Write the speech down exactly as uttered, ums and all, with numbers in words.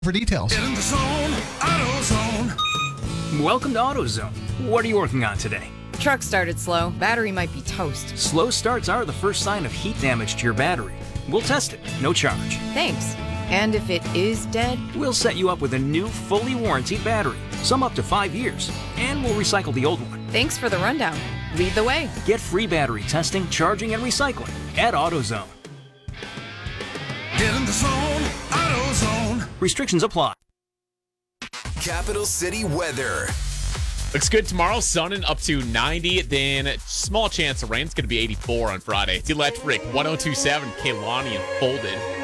for details. Get in the zone, AutoZone. Welcome to AutoZone. What are you working on today? Truck started slow. Battery might be toast. Slow starts are the first sign of heat damage to your battery. We'll test it, no charge. Thanks. And if it is dead? We'll set you up with a new, fully warranted battery, some up to five years, and we'll recycle the old one. Thanks for the rundown. Lead the way. Get free battery testing, charging, and recycling at AutoZone. Get in the zone, AutoZone. Restrictions apply. Capital City weather. Looks good tomorrow. Sun and up to ninety. Then small chance of rain. It's going to be eighty-four on Friday. It's Electric one oh two point seven. Kaylani and Folded.